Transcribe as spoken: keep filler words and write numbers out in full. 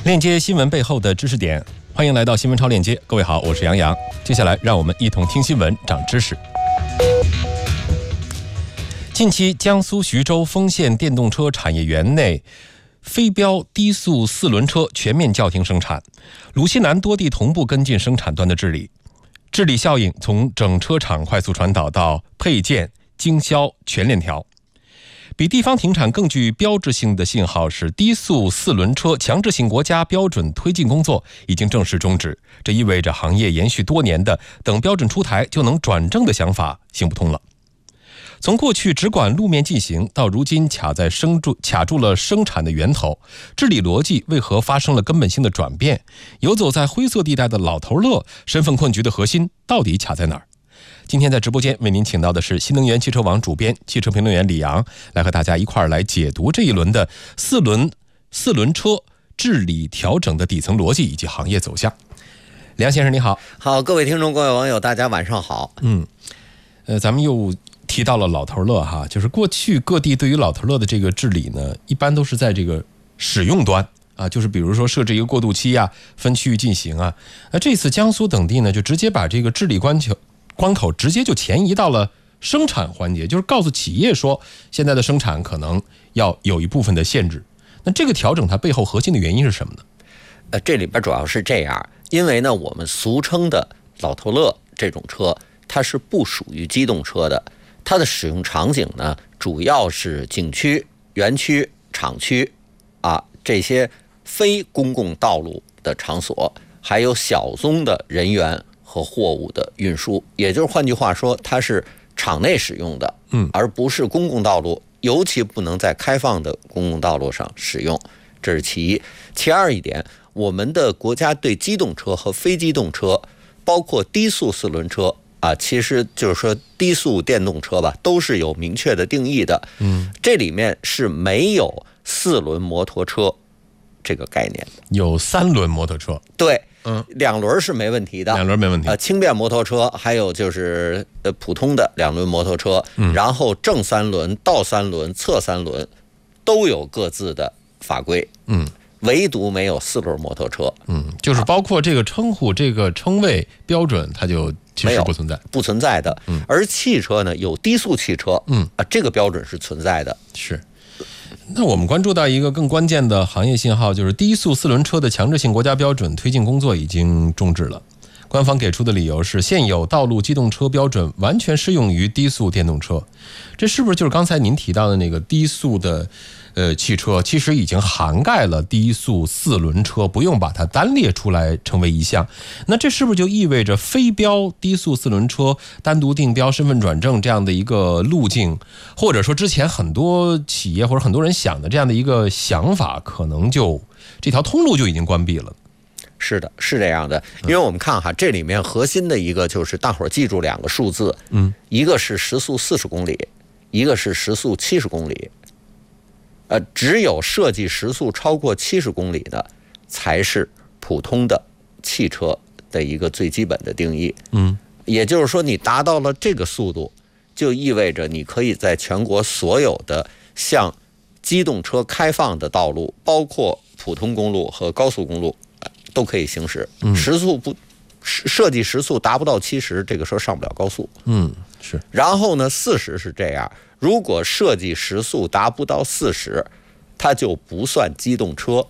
链接新闻背后的知识点，欢迎来到新闻超链接。各位好，我是杨洋。接下来让我们一同听新闻，长知识。近期，江苏徐州丰县电动车产业园内非标低速四轮车全面叫停生产，鲁西南多地同步跟进生产端的治理，治理效应从整车厂快速传导到配件、经销全链条。比地方停产更具标志性的信号是，低速四轮车强制性国家标准推进工作已经正式终止，这意味着行业延续多年的等标准出台就能转正的想法行不通了。从过去只管路面进行，到如今卡在生住卡住了生产的源头，治理逻辑为何发生了根本性的转变？游走在灰色地带的老头乐身份困局的核心到底卡在哪儿？今天在直播间为您请到的是新能源汽车网主编、汽车评论员李阳，来和大家一块儿来解读这一轮的四轮四轮车治理调整的底层逻辑以及行业走向。梁先生你好。 好，各位听众各位网友大家晚上好。 嗯，呃，咱们又提到了老头乐哈，就是过去各地对于老头乐的这个治理呢，一般都是在这个使用端啊，就是比如说设置一个过渡期啊，分区域进行啊。那这次江苏等地呢，就直接把这个治理关口关口直接就前移到了生产环节，就是告诉企业说，现在的生产可能要有一部分的限制。那这个调整它背后核心的原因是什么呢？ 呃，这里边主要是这样，因为呢，我们俗称的老头乐这种车，它是不属于机动车的，它的使用场景呢，主要是景区、园区、厂区啊这些非公共道路的场所，还有小宗的人员和货物的运输，也就是换句话说，它是场内使用的，嗯，而不是公共道路，尤其不能在开放的公共道路上使用，这是其一。其二一点，我们的国家对机动车和非机动车，包括低速四轮车啊，其实就是说低速电动车吧，都是有明确的定义的，嗯，这里面是没有四轮摩托车这个概念的， 有三轮摩托车， 对。 嗯， 两轮是没问题的， 两轮没问题。 呃，轻便摩托车，还有就是呃普通的两轮摩托车，嗯，然后正三轮、倒三轮、侧三轮都有各自的法规，嗯，唯独没有四轮摩托车， 嗯，就是包括这个称呼、啊、这个称谓标准，它就其实不存在， 不存在的。嗯，而汽车呢，有低速汽车，嗯啊，这个标准是存在的， 是。那我们关注到一个更关键的行业信号，就是低速四轮车的强制性国家标准推进工作已经终止了。官方给出的理由是，现有道路机动车标准完全适用于低速电动车。这是不是就是刚才您提到的那个低速的呃汽车，其实已经涵盖了低速四轮车，不用把它单列出来成为一项？那这是不是就意味着非标低速四轮车单独定标身份转正这样的一个路径，或者说之前很多企业或者很多人想的这样的一个想法，可能就这条通路就已经关闭了？ 是的，是这样的，因为我们看哈，这里面核心的一个就是大伙儿记住两个数字，嗯，一个是时速四十公里，一个是时速七十公里。呃，只有设计时速超过七十公里的，才是普通的汽车的一个最基本的定义。嗯，也就是说，你达到了这个速度，就意味着你可以在全国所有的向机动车开放的道路，包括普通公路和高速公路，都可以行驶。嗯，时速不设计时速达不到七十，这个车上不了高速。 嗯，是。 然后呢，四十是这样。如果设计时速达不到四十，它就不算机动车。